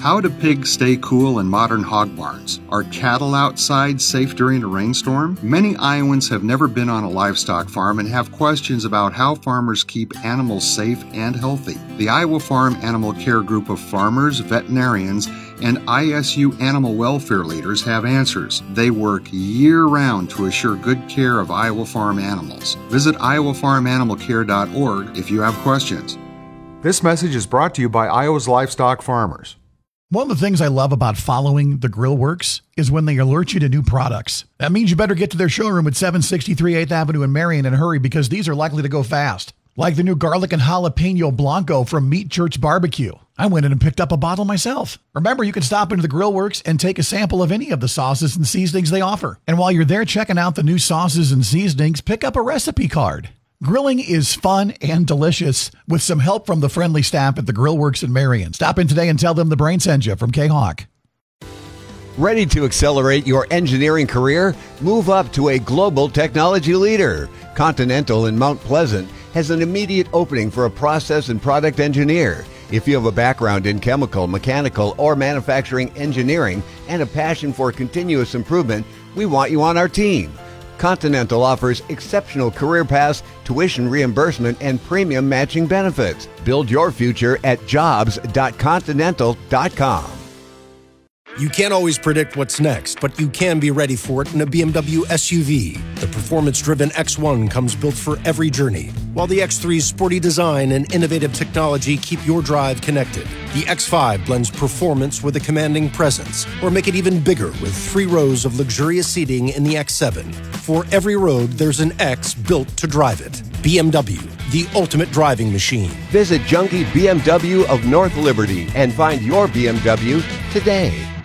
How do pigs stay cool in modern hog barns? Are cattle outside safe during a rainstorm? Many Iowans have never been on a livestock farm and have questions about how farmers keep animals safe and healthy. The Iowa Farm Animal Care Group of farmers, veterinarians, and ISU animal welfare leaders have answers. They work year-round to assure good care of Iowa farm animals. Visit iowafarmanimalcare.org if you have questions. This message is brought to you by Iowa's livestock farmers. One of the things I love about following the Grill Works is when they alert you to new products. That means you better get to their showroom at 763 8th Avenue in Marion in a hurry because these are likely to go fast. Like the new garlic and jalapeno Blanco from Meat Church Barbecue. I went in and picked up a bottle myself. Remember, you can stop into the Grill Works and take a sample of any of the sauces and seasonings they offer. And while you're there checking out the new sauces and seasonings, pick up a recipe card. Grilling is fun and delicious with some help from the friendly staff at the Grill Works in Marion. Stop in today and tell them the brain sent you from K-Hawk. Ready to accelerate your engineering career? Move up to a global technology leader. Continental in Mount Pleasant has an immediate opening for a process and product engineer. If you have a background in chemical, mechanical, or manufacturing engineering and a passion for continuous improvement, we want you on our team. Continental offers exceptional career paths, tuition reimbursement, and premium matching benefits. Build your future at jobs.continental.com. You can't always predict what's next, but you can be ready for it in a BMW SUV. The performance-driven X1 comes built for every journey, while the X3's sporty design and innovative technology keep your drive connected. The X5 blends performance with a commanding presence, or make it even bigger with 3 rows of luxurious seating in the X7. For every road, there's an X built to drive it. BMW, the ultimate driving machine. Visit Junkie BMW of North Liberty and find your BMW today.